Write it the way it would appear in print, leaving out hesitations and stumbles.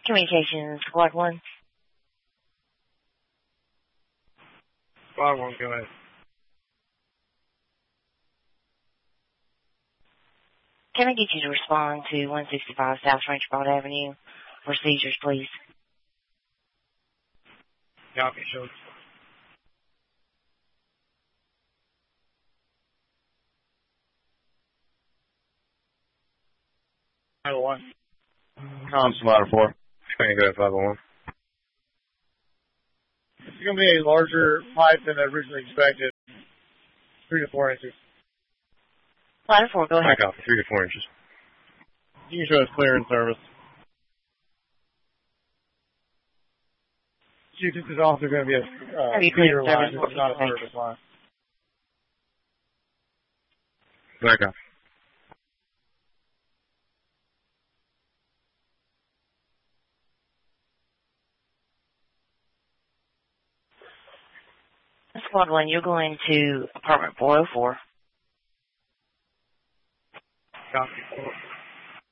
Communications, Squad 1. Squad 1, go ahead. Can I get you to respond to 165 South Ranch Broad Avenue for seizures, please? Copy, sure. Ladder 1. Comms ladder 4. Going to go to 501. It's going to be a larger pipe than originally expected. 3 to 4 inches. Ladder 4, go ahead. Back off, 3 to 4 inches. You can show us clear in service. Chief, this is also going to be a feeder line. This is not a service line. Back off. Squad 1, you're going to apartment 404. Copy.